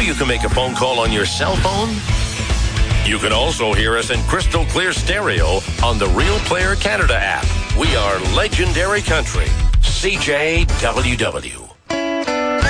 you can make a phone call on your cell phone? You can also hear us in crystal clear stereo on the Real Player Canada app. We are Legendary Country. CJWW.